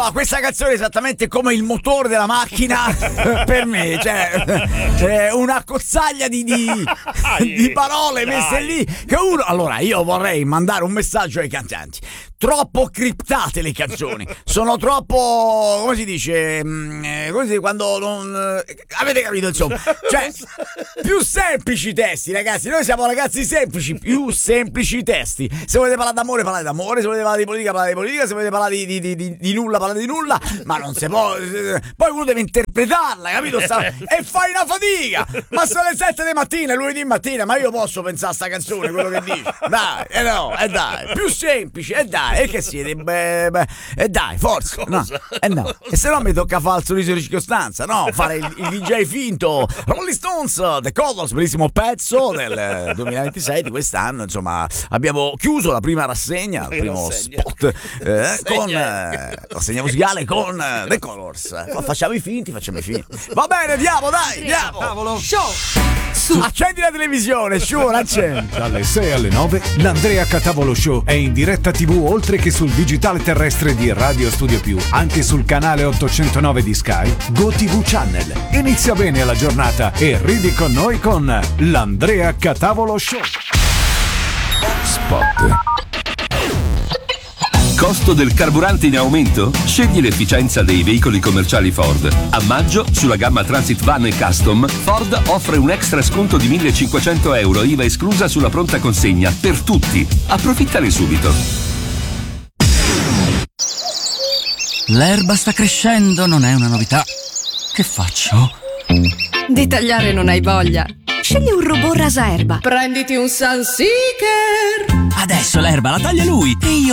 No, questa canzone è esattamente come il motore della macchina per me, cioè una cozzaglia di parole messe lì che uno. Allora, io vorrei mandare un messaggio ai cantanti. Troppo criptate le canzoni, sono troppo, come si dice, quando non avete capito, insomma, cioè più semplici i testi, ragazzi, noi siamo ragazzi semplici, più semplici i testi. Se volete parlare d'amore, parlate d'amore, se volete parlare di politica, parlate di politica, se volete parlare di nulla, parlate di nulla, ma non si può, poi uno deve interpretarla, capito? E fai una fatica, ma sono le 7 di mattina, lunedì mattina, ma io posso pensare a sta canzone, quello che dice, dai, dai, più semplici, dai. E che siete? Dai, forza. No. E se no mi tocca fare il sorriso di circostanza, no? Fare il DJ finto. Rolling Stones, The Colors, bellissimo pezzo del 2026 di quest'anno. Insomma, abbiamo chiuso la prima rassegna, il primo spot con rassegna musicale con The Colors. Facciamo i finti. Va bene, andiamo, dai, andiamo. Cavolo. Show. Accendi la televisione, accendi. Dalle 6 alle 9 l'Andrea Catavolo Show è in diretta TV oltre che sul digitale terrestre di Radio Studio Più, anche sul canale 809 di Sky, GoTV Channel. Inizia bene la giornata e ridi con noi con l'Andrea Catavolo Show. Spot. Costo del carburante in aumento? Scegli l'efficienza dei veicoli commerciali Ford. A maggio, sulla gamma Transit Van e Custom, Ford offre un extra sconto di €1.500, IVA esclusa sulla pronta consegna, per tutti. Approfittane subito. L'erba sta crescendo, non è una novità. Che faccio? Di tagliare non hai voglia? Scegli un robot rasaerba. Prenditi un Sunseeker. Adesso l'erba la taglia lui e io